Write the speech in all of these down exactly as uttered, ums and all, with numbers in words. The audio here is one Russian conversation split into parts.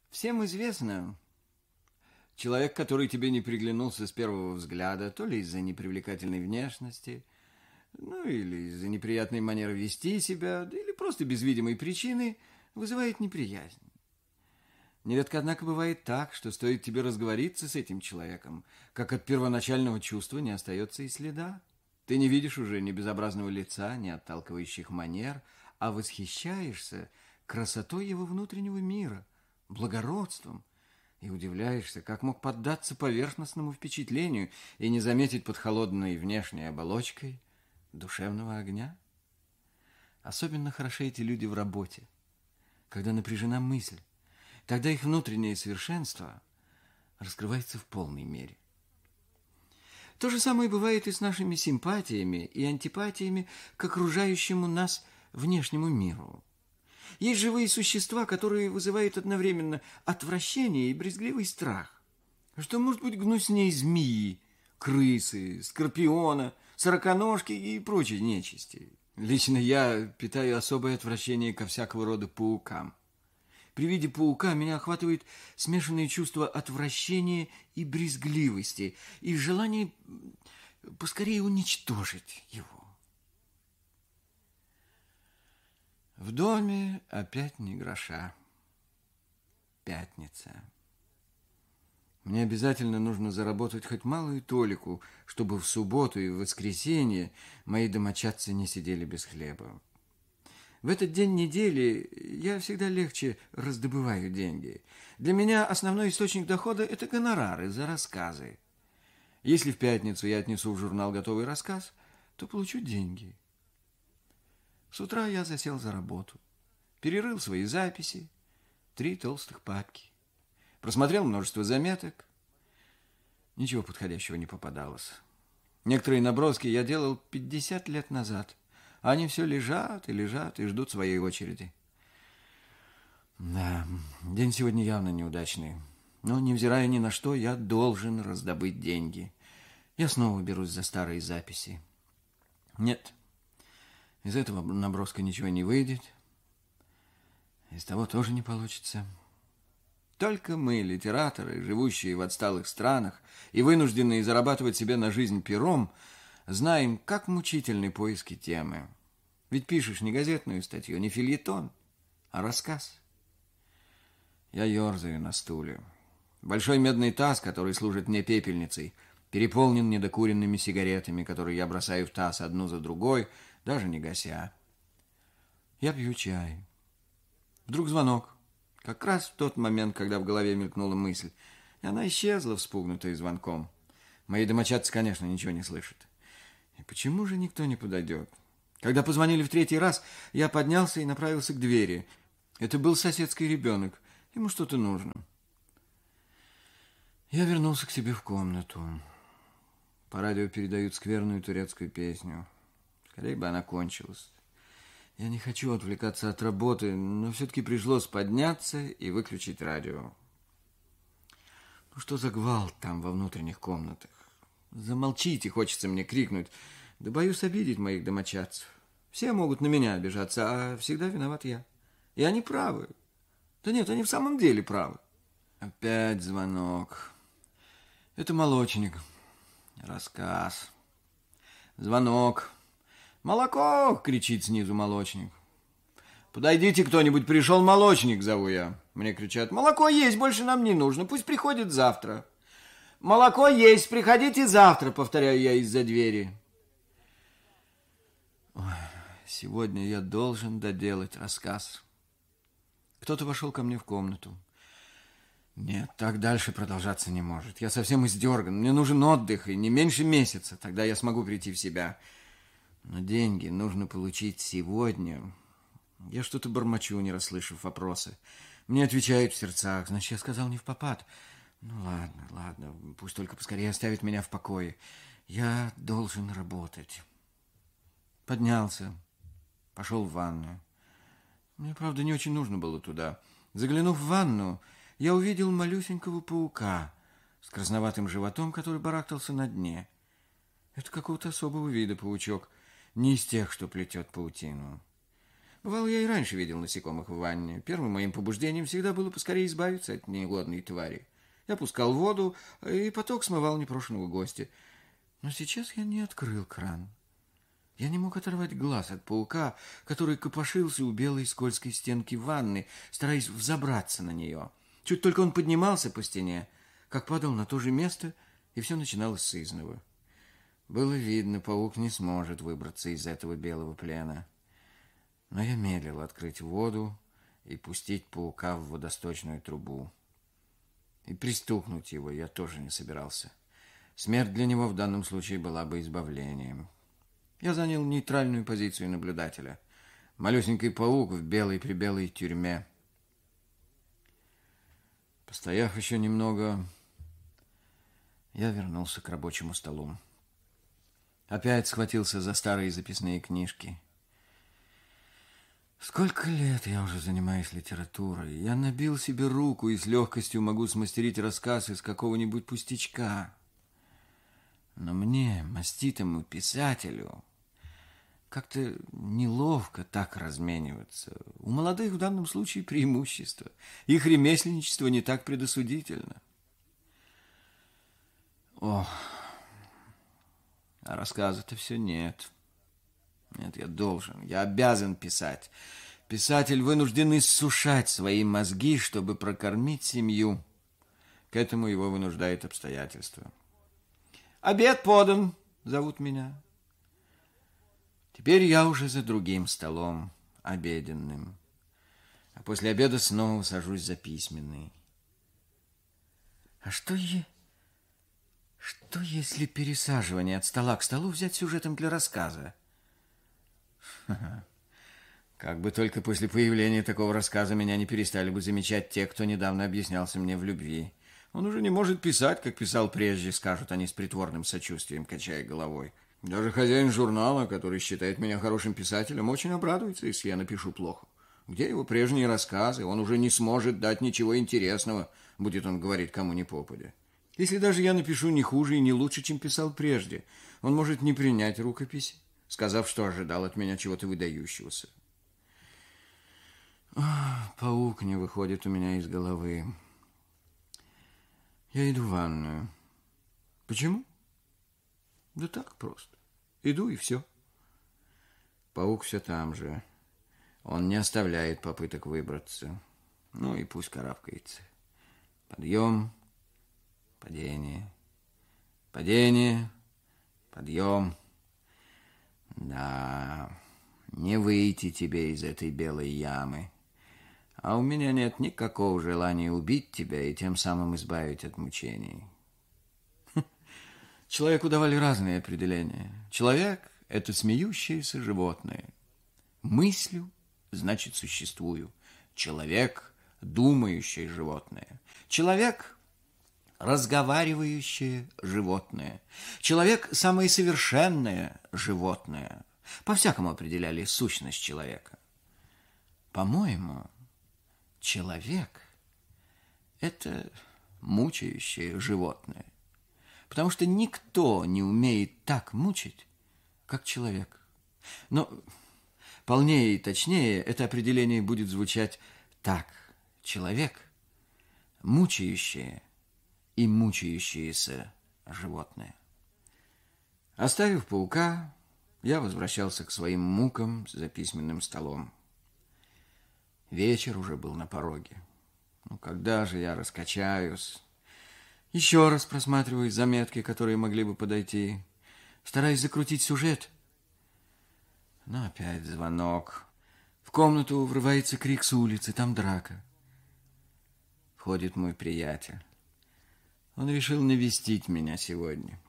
Всем известно, человек, который тебе не приглянулся с первого взгляда, то ли из-за непривлекательной внешности, ну или из-за неприятной манеры вести себя, да или просто без видимой причины, вызывает неприязнь. Нередко, однако, бывает так, что стоит тебе разговориться с этим человеком, как от первоначального чувства не остается и следа. Ты не видишь уже ни безобразного лица, ни отталкивающих манер, а восхищаешься красотой его внутреннего мира, благородством, и удивляешься, как мог поддаться поверхностному впечатлению и не заметить под холодной внешней оболочкой душевного огня. Особенно хороши эти люди в работе, когда напряжена мысль. Тогда их внутреннее совершенство раскрывается в полной мере. То же самое бывает и с нашими симпатиями и антипатиями к окружающему нас внешнему миру. Есть живые существа, которые вызывают одновременно отвращение и брезгливый страх. Что может быть гнусней змеи, крысы, скорпиона, сороконожки и прочей нечисти? Лично я питаю особое отвращение ко всякого рода паукам. При виде паука меня охватывает смешанные чувства отвращения и брезгливости, и желание поскорее уничтожить его. В доме опять ни гроша. Пятница. Мне обязательно нужно заработать хоть малую толику, чтобы в субботу и в воскресенье мои домочадцы не сидели без хлеба. В этот день недели я всегда легче раздобываю деньги. Для меня основной источник дохода – это гонорары за рассказы. Если в пятницу я отнесу в журнал готовый рассказ, то получу деньги. С утра я засел за работу, перерыл свои записи, три толстых папки, просмотрел множество заметок. Ничего подходящего не попадалось. Некоторые наброски я делал пятьдесят лет назад. Они все лежат и лежат и ждут своей очереди. Да, день сегодня явно неудачный. Но, невзирая ни на что, я должен раздобыть деньги. Я снова берусь за старые записи. Нет, из этого наброска ничего не выйдет. Из того тоже не получится. Только мы, литераторы, живущие в отсталых странах и вынужденные зарабатывать себе на жизнь пером, знаем, как мучительны поиски темы. Ведь пишешь не газетную статью, не фельетон, а рассказ. Я ерзаю на стуле. Большой медный таз, который служит мне пепельницей, переполнен недокуренными сигаретами, которые я бросаю в таз одну за другой, даже не гася. Я пью чай. Вдруг звонок. Как раз в тот момент, когда в голове мелькнула мысль. И она исчезла, вспугнутая звонком. Мои домочадцы, конечно, ничего не слышат. И почему же никто не подойдет? Когда позвонили в третий раз, я поднялся и направился к двери. Это был соседский ребенок. Ему что-то нужно. Я вернулся к себе в комнату. По радио передают скверную турецкую песню. Скорее бы она кончилась. Я не хочу отвлекаться от работы, но все-таки пришлось подняться и выключить радио. Ну что за гвалт там во внутренних комнатах? Замолчите, хочется мне крикнуть. Да боюсь обидеть моих домочадцев. Все могут на меня обижаться, а всегда виноват я. И они правы. Да нет, они в самом деле правы. Опять звонок. Это молочник. Рассказ. Звонок. «Молоко!» — кричит снизу молочник. «Подойдите, кто-нибудь, пришел молочник», — зову я. Мне кричат: «Молоко есть, больше нам не нужно, пусть приходит завтра». «Молоко есть, приходите завтра», — повторяю я из-за двери. Ой, сегодня я должен доделать рассказ. Кто-то вошел ко мне в комнату. Нет, так дальше продолжаться не может. Я совсем издерган, мне нужен отдых, и не меньше месяца, тогда я смогу прийти в себя. Но деньги нужно получить сегодня. Я что-то бормочу, не расслышав вопросы. Мне отвечают в сердцах, значит, я сказал не впопад. Ну, ладно, ладно, пусть только поскорее оставит меня в покое. Я должен работать. Поднялся, пошел в ванную. Мне, правда, не очень нужно было туда. Заглянув в ванну, я увидел малюсенького паука с красноватым животом, который барахтался на дне. Это какого-то особого вида паучок, не из тех, что плетет паутину. Бывало, я и раньше видел насекомых в ванне. Первым моим побуждением всегда было поскорее избавиться от негодной твари. Я пускал воду, и поток смывал непрошенного гостя. Но сейчас я не открыл кран. Я не мог оторвать глаз от паука, который копошился у белой скользкой стенки ванны, стараясь взобраться на нее. Чуть только он поднимался по стене, как падал на то же место, и все начиналось с изного. Было видно, паук не сможет выбраться из этого белого плена. Но я медлил открыть воду и пустить паука в водосточную трубу. И пристукнуть его я тоже не собирался. Смерть для него в данном случае была бы избавлением. Я занял нейтральную позицию наблюдателя. Малюсенький паук в белой-прибелой тюрьме. Постояв еще немного, я вернулся к рабочему столу. Опять схватился за старые записные книжки. Сколько лет я уже занимаюсь литературой. Я набил себе руку и с легкостью могу смастерить рассказ из какого-нибудь пустячка. Но мне, маститому писателю, как-то неловко так размениваться. У молодых в данном случае преимущество. Их ремесленничество не так предосудительно. Ох, а рассказа-то все нет. Нет, я должен, я обязан писать. Писатель вынужден иссушать свои мозги, чтобы прокормить семью. К этому его вынуждает обстоятельства. «Обед подан!» — зовут меня. Теперь я уже за другим столом, обеденным. А после обеда снова сажусь за письменный. А что е... Что если пересаживание от стола к столу взять сюжетом для рассказа? Ха-ха. Как бы только после появления такого рассказа меня не перестали бы замечать те, кто недавно объяснялся мне в любви. Он уже не может писать, как писал прежде, скажут они с притворным сочувствием, качая головой. Даже хозяин журнала, который считает меня хорошим писателем, очень обрадуется, если я напишу плохо. Где его прежние рассказы? Он уже не сможет дать ничего интересного, будет он говорить кому ни попадя. Если даже я напишу не хуже и не лучше, чем писал прежде, он может не принять рукопись, сказав, что ожидал от меня чего-то выдающегося. Ах, паук не выходит у меня из головы. Я иду в ванную. Почему? Да так просто. Иду и все. Паук все там же. Он не оставляет попыток выбраться. Ну и пусть карабкается. Подъем, падение, падение, подъем. Да, не выйти тебе из этой белой ямы. А у меня нет никакого желания убить тебя и тем самым избавить от мучений. Человеку давали разные определения. Человек – это смеющееся животное. Мыслю, значит, существую. Человек – думающее животное. Человек – разговаривающее животное. Человек – самое совершенное животное. По-всякому определяли сущность человека. По-моему, человек – это мучающее животное. Потому что никто не умеет так мучить, как человек. Но полнее и точнее это определение будет звучать так. Человек – мучающее и мучающееся животное. Оставив паука, я возвращался к своим мукам за письменным столом. Вечер уже был на пороге. Ну, когда же я раскачаюсь? Еще раз просматриваю заметки, которые могли бы подойти, стараясь закрутить сюжет. Но опять звонок. В комнату врывается крик с улицы, там драка. Входит мой приятель. Он решил навестить меня сегодня.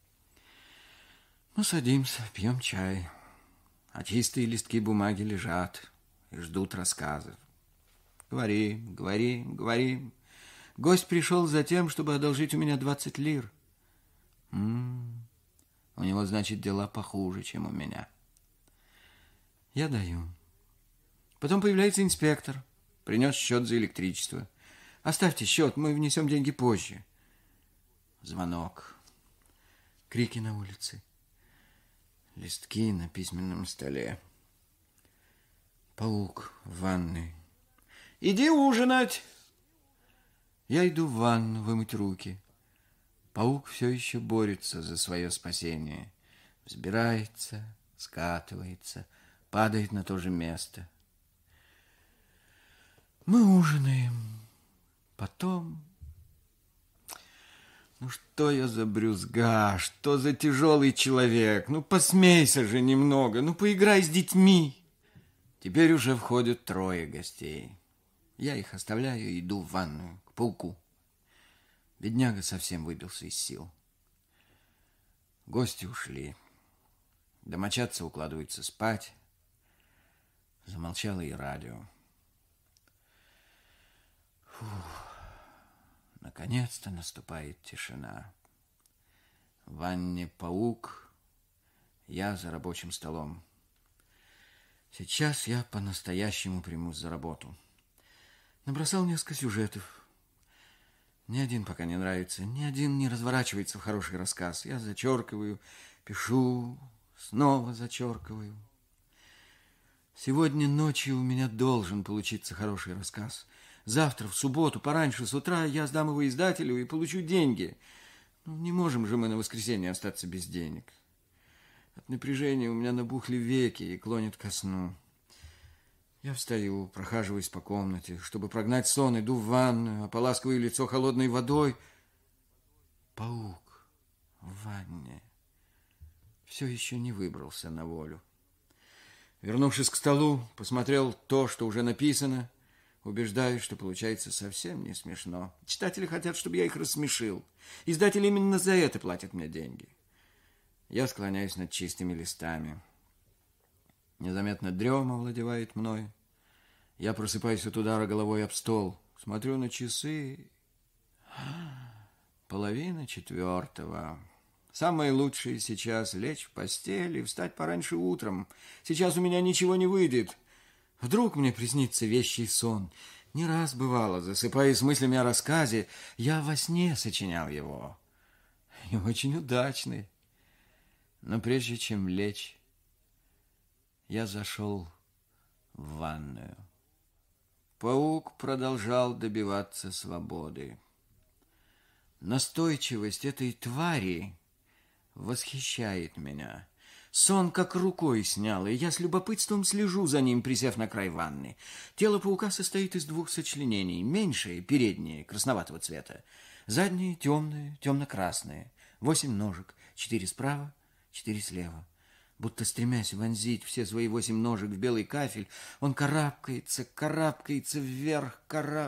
Мы садимся, пьем чай, а чистые листки бумаги лежат и ждут рассказов. Говори, говори, говори. Гость пришел за тем, чтобы одолжить у меня двадцать лир. М-м, у него, значит, дела похуже, чем у меня. Я даю. Потом появляется инспектор, принес счет за электричество. Оставьте счет, мы внесем деньги позже. Звонок. Крики на улице. Листки на письменном столе. Паук в ванной. Иди ужинать. Я иду в ванну вымыть руки. Паук все еще борется за свое спасение. Взбирается, скатывается, падает на то же место. Мы ужинаем. Потом... Ну что я за брюзга, что за тяжелый человек? Ну посмейся же немного, ну поиграй с детьми. Теперь уже входят трое гостей. Я их оставляю и иду в ванную к пауку. Бедняга совсем выбился из сил. Гости ушли. Домочадцы укладываются спать. Замолчало и радио. Фух. Наконец-то наступает тишина. В ванне паук, я за рабочим столом. Сейчас я по-настоящему примусь за работу. Набросал несколько сюжетов. Ни один пока не нравится, ни один не разворачивается в хороший рассказ. Я зачеркиваю, пишу, снова зачеркиваю. Сегодня ночью у меня должен получиться хороший рассказ. Завтра, в субботу, пораньше, с утра я сдам его издателю и получу деньги. Ну, не можем же мы на воскресенье остаться без денег. От напряжения у меня набухли веки и клонит ко сну. Я встаю, прохаживаюсь по комнате. Чтобы прогнать сон, иду в ванную, ополаскиваю лицо холодной водой. Паук в ванне все еще не выбрался на волю. Вернувшись к столу, посмотрел то, что уже написано. Убеждаюсь, что получается совсем не смешно. Читатели хотят, чтобы я их рассмешил. Издатели именно за это платят мне деньги. Я склоняюсь над чистыми листами. Незаметно дрема овладевает мной. Я просыпаюсь от удара головой об стол. Смотрю на часы. Половина четвертого. Самое лучшее сейчас лечь в постель и встать пораньше утром. Сейчас у меня ничего не выйдет. Вдруг мне приснится вещий сон. Не раз бывало, засыпая с мыслями о рассказе, я во сне сочинял его. И очень удачный. Но прежде чем лечь, я зашел в ванную. Паук продолжал добиваться свободы. Настойчивость этой твари восхищает меня. Сон как рукой снял, и я с любопытством слежу за ним, присев на край ванны. Тело паука состоит из двух сочленений. Меньшее, переднее, красноватого цвета. Заднее, темное, темно-красное. Восемь ножек. Четыре справа, четыре слева. Будто стремясь вонзить все свои восемь ножек в белый кафель, он карабкается, карабкается вверх, караб...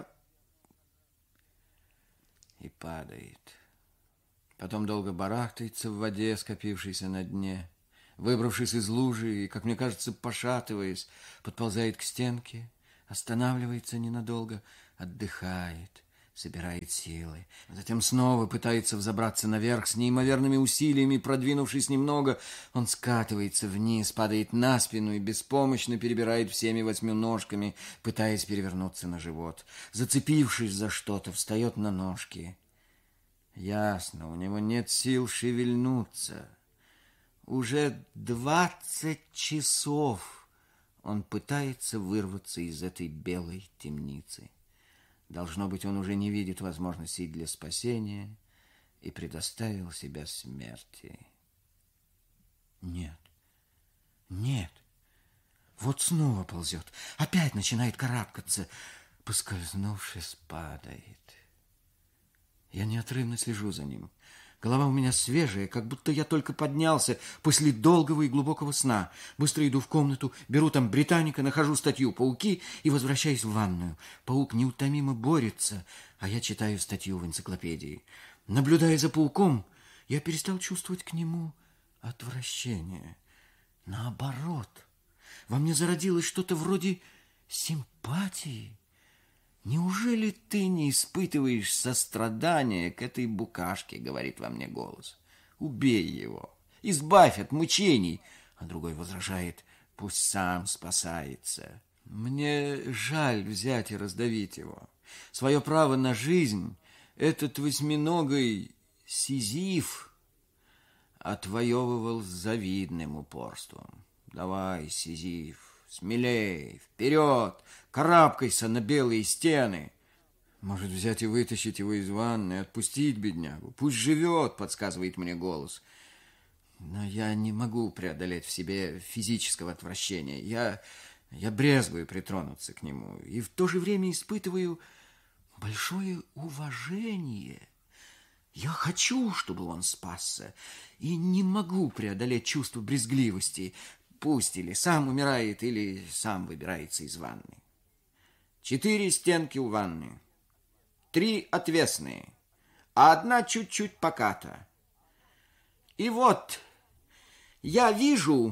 и падает. Потом долго барахтается в воде, скопившейся на дне. Выбравшись из лужи и, как мне кажется, пошатываясь, подползает к стенке, останавливается ненадолго, отдыхает, собирает силы. Затем снова пытается взобраться наверх с неимоверными усилиями. Продвинувшись немного, он скатывается вниз, падает на спину и беспомощно перебирает всеми восьмью ножками, пытаясь перевернуться на живот. Зацепившись за что-то, встает на ножки. Ясно, у него нет сил шевельнуться. Уже двадцать часов он пытается вырваться из этой белой темницы. Должно быть, он уже не видит возможностей для спасения и предоставил себя смерти. Нет, нет, вот снова ползет, опять начинает карабкаться, поскользнувшись, падает. Я неотрывно слежу за ним. Голова у меня свежая, как будто я только поднялся после долгого и глубокого сна. Быстро иду в комнату, беру там «Британика», нахожу статью «Пауки» и возвращаюсь в ванную. Паук неутомимо борется, а я читаю статью в энциклопедии. Наблюдая за пауком, я перестал чувствовать к нему отвращение. Наоборот, во мне зародилось что-то вроде симпатии. «Неужели ты не испытываешь сострадания к этой букашке?» — говорит во мне голос. «Убей его, избавь от мучений!» А другой возражает: «Пусть сам спасается». Мне жаль взять и раздавить его. Свое право на жизнь этот восьминогий Сизиф отвоевывал с завидным упорством. «Давай, Сизиф, смелей, вперед, карабкайся на белые стены. Может, взять и вытащить его из ванны, отпустить беднягу? Пусть живет, подсказывает мне голос. Но я не могу преодолеть в себе физического отвращения. Я, я брезгую притронуться к нему и в то же время испытываю большое уважение. Я хочу, чтобы он спасся, и не могу преодолеть чувство брезгливости. Пусть или сам умирает, или сам выбирается из ванны. Четыре стенки у ванны, три отвесные, а одна чуть-чуть поката. И вот я вижу,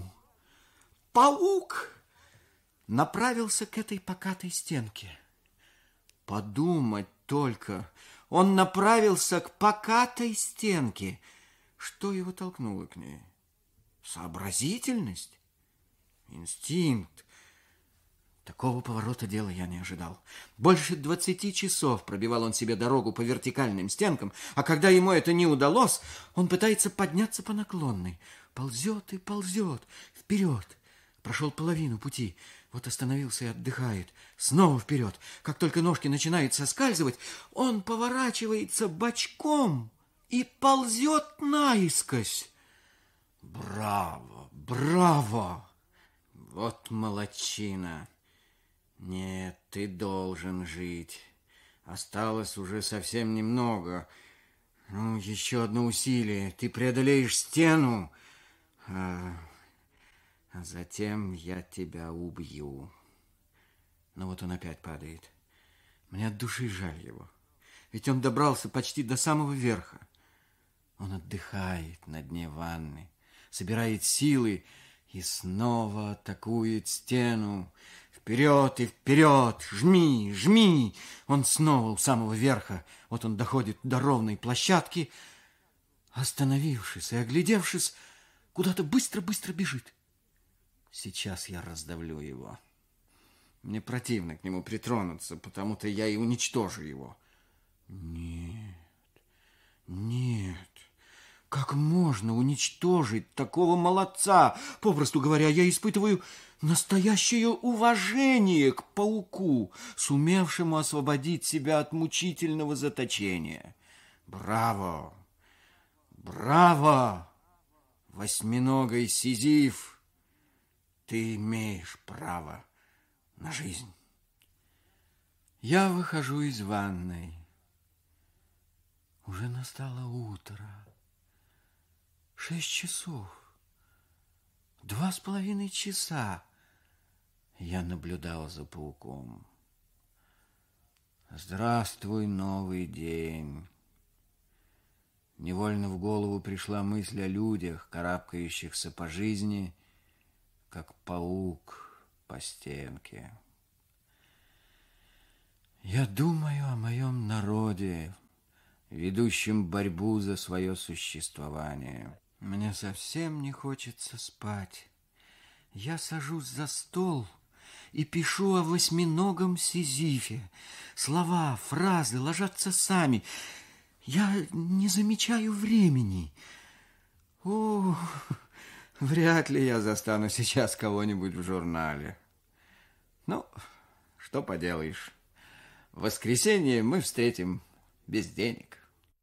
паук направился к этой покатой стенке. Подумать только, он направился к покатой стенке. Что его толкнуло к ней? Сообразительность? Инстинкт? Такого поворота дела я не ожидал. Больше двадцати часов пробивал он себе дорогу по вертикальным стенкам, а когда ему это не удалось, он пытается подняться по наклонной. Ползет и ползет вперед. Прошел половину пути. Вот остановился и отдыхает. Снова вперед. Как только ножки начинают соскальзывать, он поворачивается бочком и ползет наискось. Браво, браво! Вот молодчина! Нет, ты должен жить. Осталось уже совсем немного. Ну, еще одно усилие. Ты преодолеешь стену, а, а затем я тебя убью. Но вот он опять падает. Мне от души жаль его. Ведь он добрался почти до самого верха. Он отдыхает на дне ванны, собирает силы и снова атакует стену. Вперед и вперед! Жми, жми! Он снова у самого верха. Вот он доходит до ровной площадки. Остановившись и оглядевшись, куда-то быстро-быстро бежит. Сейчас я раздавлю его. Мне противно к нему притронуться, потому-то я и уничтожу его. Нет, нет. Как можно уничтожить такого молодца? Попросту говоря, я испытываю настоящее уважение к пауку, сумевшему освободить себя от мучительного заточения. Браво! Браво! Восьминогий Сизиф! Ты имеешь право на жизнь. Я выхожу из ванной. Уже настало утро. Шесть часов. Два с половиной часа я наблюдал за пауком. Здравствуй, новый день. Невольно в голову пришла мысль о людях, карабкающихся по жизни, как паук по стенке. Я думаю о моем народе, ведущем борьбу за свое существование. Мне совсем не хочется спать. Я сажусь за стол и пишу о восьминогом Сизифе. Слова, фразы ложатся сами. Я не замечаю времени. О, вряд ли я застану сейчас кого-нибудь в журнале. Ну, что поделаешь. В воскресенье мы встретим без денег.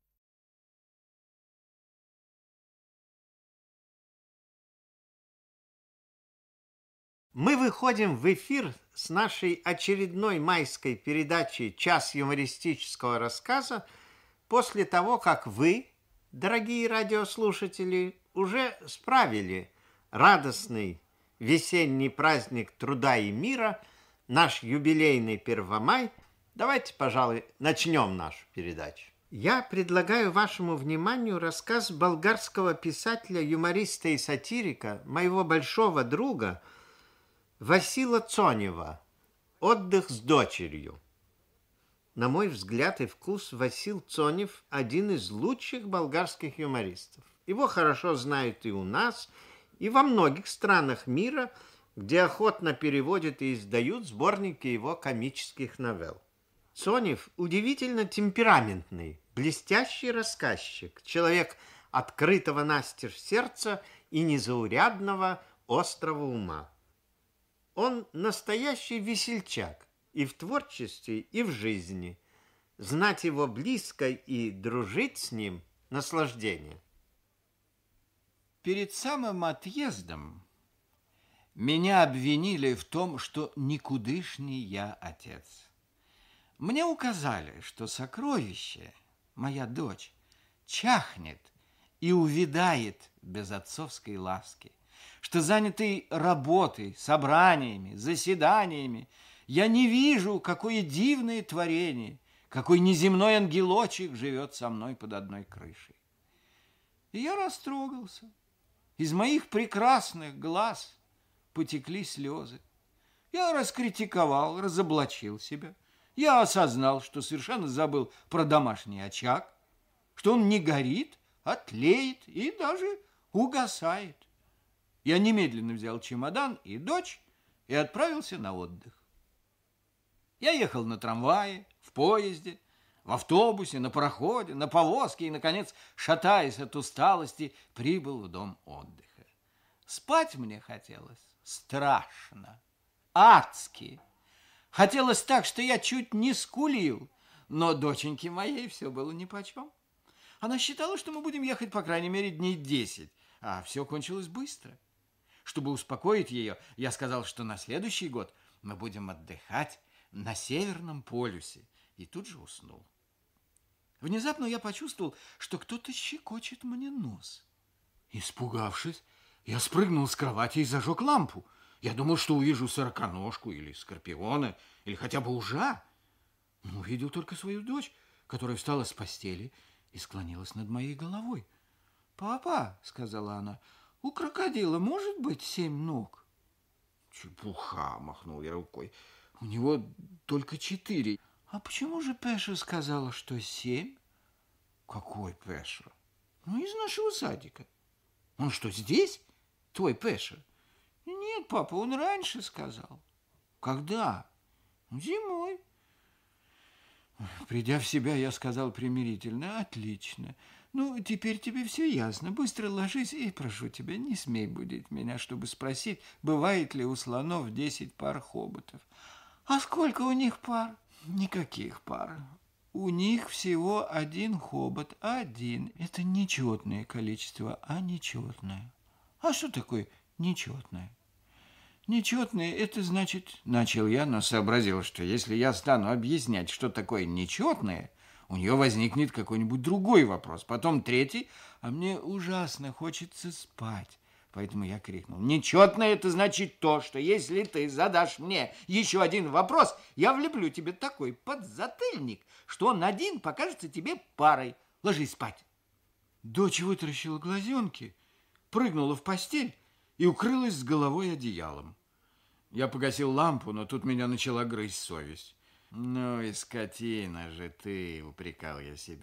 Мы выходим в эфир с нашей очередной майской передачей «Час юмористического рассказа» после того, как вы, дорогие радиослушатели, уже справили радостный весенний праздник труда и мира, наш юбилейный Первомай. Давайте, пожалуй, начнем нашу передачу. Я предлагаю вашему вниманию рассказ болгарского писателя, юмориста и сатирика, моего большого друга Васила Цонева «Отдых с дочерью». На мой взгляд и вкус, Васил Цонев один из лучших болгарских юмористов. Его хорошо знают и у нас, и во многих странах мира, где охотно переводят и издают сборники его комических новелл. Цонев удивительно темпераментный, блестящий рассказчик, человек открытого настежь сердца и незаурядного острого ума. Он настоящий весельчак и в творчестве, и в жизни. Знать его близко и дружить с ним – наслаждение. Перед самым отъездом меня обвинили в том, что никудышний я отец. Мне указали, что сокровище, моя дочь, чахнет и увядает без отцовской ласки, что занятый работой, собраниями, заседаниями, я не вижу, какое дивное творение, какой неземной ангелочек живет со мной под одной крышей. И я растрогался. Из моих прекрасных глаз потекли слезы. Я раскритиковал, разоблачил себя. Я осознал, что совершенно забыл про домашний очаг, что он не горит, а тлеет и даже угасает. Я немедленно взял чемодан и дочь и отправился на отдых. Я ехал на трамвае, в поезде, в автобусе, на пароходе, на повозке и, наконец, шатаясь от усталости, прибыл в дом отдыха. Спать мне хотелось страшно, адски. Хотелось так, что я чуть не скулил, но доченьке моей все было нипочем. Она считала, что мы будем ехать, по крайней мере, дней десять, а все кончилось быстро. Чтобы успокоить ее, я сказал, что на следующий год мы будем отдыхать на Северном полюсе, и тут же уснул. Внезапно я почувствовал, что кто-то щекочет мне нос. Испугавшись, я спрыгнул с кровати и зажег лампу. Я думал, что увижу сороконожку или скорпиона, или хотя бы ужа. Но увидел только свою дочь, которая встала с постели и склонилась над моей головой. «Папа», — сказала она, — «у крокодила может быть семь ног?» «Чепуха», — махнул я рукой, — «у него только четыре». «А почему же Пеша сказала, что семь?» «Какой Пеша?» «Ну, из нашего садика». «Он что, здесь, твой Пеша?» «Нет, папа, он раньше сказал». «Когда?» «Зимой». Придя в себя, я сказал примирительно: «Отлично. Ну, теперь тебе все ясно. Быстро ложись и, прошу тебя, не смей будить меня, чтобы спросить, бывает ли у слонов десять пар хоботов». «А сколько у них пар?» «Никаких пар. У них всего один хобот. Один. Это нечетное количество, а нечетное». «А что такое нечетное?» «Нечетное – это значит...» – начал я, но сообразил, что если я стану объяснять, что такое нечетное, у нее возникнет какой-нибудь другой вопрос, потом третий, а мне ужасно хочется спать. Поэтому я крикнул: «Нечетное – это значит то, что если ты задашь мне еще один вопрос, я влеплю тебе такой подзатыльник, что он один покажется тебе парой. Ложись спать». Дочь вытаращила глазенки, прыгнула в постель и укрылась с головой одеялом. Я погасил лампу, но тут меня начала грызть совесть. «Ну и скотина же ты», — упрекал я себя.